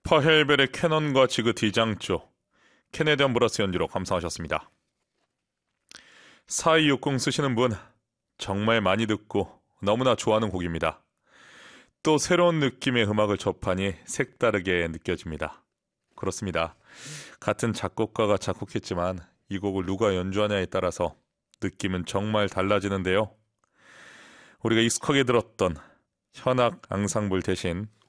퍼헬벨의 캐논과 지그 디장조, 캐네디언 브라스 연주로 감상하셨습니다. 4260 쓰시는 분, 정말 많이 듣고 너무나 좋아하는 곡입니다. 또 새로운 느낌의 음악을 접하니 색다르게 느껴집니다. 그렇습니다. 같은 작곡가가 작곡했지만 이 곡을 누가 연주하냐에 따라서 느낌은 정말 달라지는데요. 우리가 익숙하게 들었던 현악 앙상블 대신